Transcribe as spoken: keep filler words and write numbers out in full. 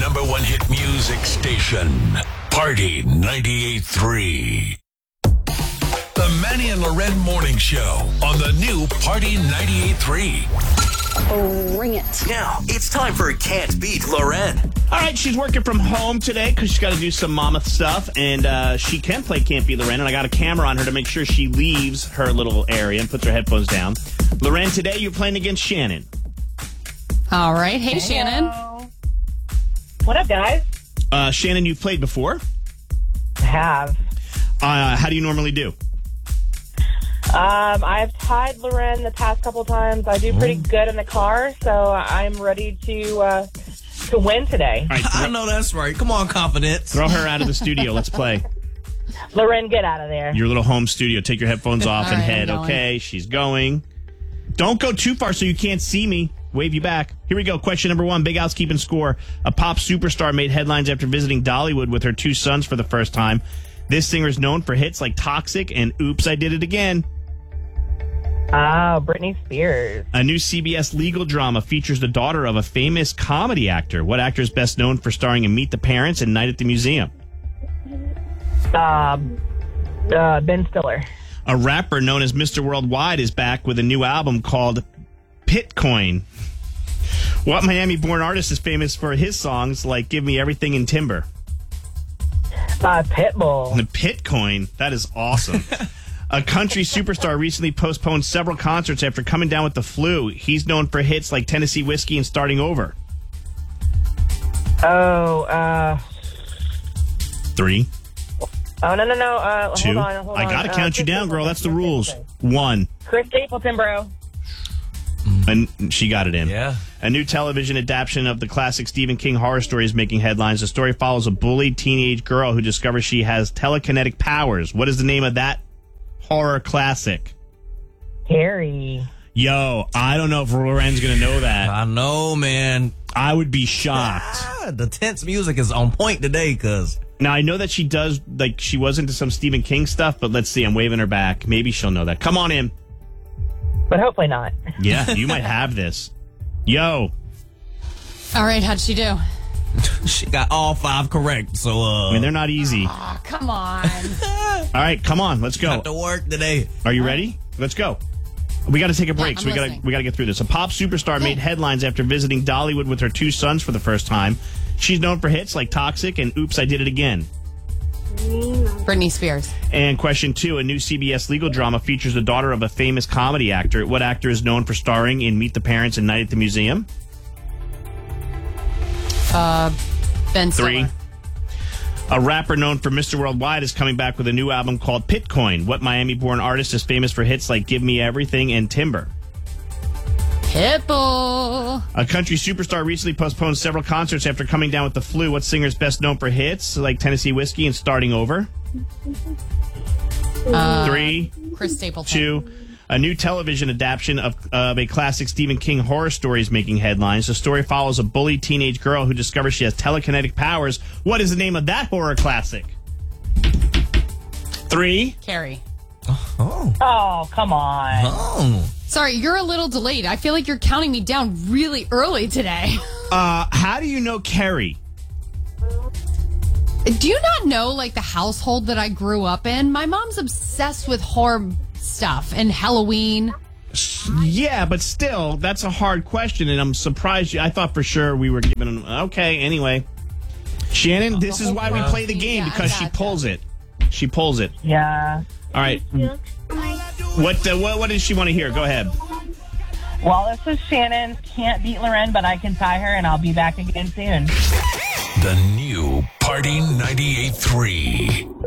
number one hit music station, Party ninety-eight point three. The Manny and Loren Morning Show on the new Party ninety-eight point three. Bring it. Now, it's time for Can't Beat Loren. All right, she's working from home today because she's got to do some mama stuff, and uh, she can play Can't Beat Loren, and I got a camera on her to make sure she leaves her little area and puts her headphones down. Loren, today you're playing against Shannon. All right. Hey, Hello. Shannon. What up, guys? Uh, Shannon, you've played before? I have. Uh, how do you normally do? Um, I've tied Loren the past couple times. I do pretty good in the car, so I'm ready to uh, to win today. All right, I throw, know that's right. Come on, confidence. throw her out of the studio. Let's play. Loren, get out of there. Your little home studio. Take your headphones off All and right, I'm head. going. Okay, she's going. Don't go too far so you can't see me. Wave you back. Here we go. Question number one. Big Al's keeping score. A pop superstar made headlines after visiting Dollywood with her two sons for the first time. This singer is known for hits like Toxic and Oops, I Did It Again. Oh, Britney Spears. A new C B S legal drama features the daughter of a famous comedy actor. What actor is best known for starring in Meet the Parents and Night at the Museum? Um, uh, Ben Stiller. A rapper known as Mister Worldwide is back with a new album called Pitcoin. What Miami-born artist is famous for his songs like Give Me Everything and Timber? Uh, Pitbull. The Pitcoin. That is awesome. A country superstar recently postponed several concerts after coming down with the flu. He's known for hits like Tennessee Whiskey and Starting Over. Oh, uh, Three, oh, no, no, no. Uh, two. hold on, hold I on. gotta Uh, count you Chris down, girl. Stapleton. That's the Chris rules. Stapleton. One. Chris Stapleton, bro. And she got it in. Yeah. A new television adaptation of the classic Stephen King horror story is making headlines. The story follows a bullied teenage girl who discovers she has telekinetic powers. What is the name of that horror classic? Harry. Yo, I don't know if Loren's going to know that. I know, man. I would be shocked. Ah, the tense music is on point today, cuz. Now, I know that she does, like, she was into some Stephen King stuff, but let's see. I'm waving her back. Maybe she'll know that. Come on in. But hopefully not. Yeah, you might have this. Yo. All right. How'd she do? She got all five correct, so uh I mean, they're not easy. All Oh, come on. right, come on. Let's go. got to work today. Are you ready? Let's go. We got to take a break, Yeah, so we I'm got to listening. we got to get through this. A pop superstar made headlines after visiting Dollywood with her two sons for the first time. She's known for hits like Toxic and Oops, I Did It Again. Britney Spears. And question two, a new C B S legal drama features the daughter of a famous comedy actor. What actor is known for starring in Meet the Parents and Night at the Museum? Uh, Ben Stiller. Three. A rapper known for Mister Worldwide is coming back with a new album called Pitcoin. What Miami-born artist is famous for hits like Give Me Everything and Timber? Pitbull. A country superstar recently postponed several concerts after coming down with the flu. What singer is best known for hits like Tennessee Whiskey and Starting Over? Uh, Three, Chris Stapleton. two. A new television adaptation of, of a classic Stephen King horror story is making headlines. The story follows a bullied teenage girl who discovers she has telekinetic powers. What is the name of that horror classic? Three, Carrie. Oh. Oh, come on. Oh. Sorry, you're a little delayed. I feel like you're counting me down really early today. Uh, how do you know Carrie? Do you not know, like, the household that I grew up in? My mom's obsessed with horror stuff and Halloween. Yeah, but still, that's a hard question, and I'm surprised. You, I thought for sure we were giving him. Okay, anyway. Shannon, this is why we play the game, Yeah, I because she gotcha. pulls it. She pulls it. Yeah. All right. What, uh, what, what does she want to hear? Go ahead. Well, this is Shannon. Can't beat Loren, but I can tie her, and I'll be back again soon. The new Party ninety-eight point three.